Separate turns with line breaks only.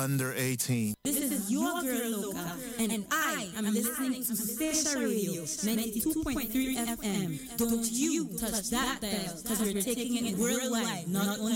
under 18.
This is your girl Loca, and I am listening to Station Radio 92.3 FM. Don't you touch that dial, because we're taking it worldwide, not only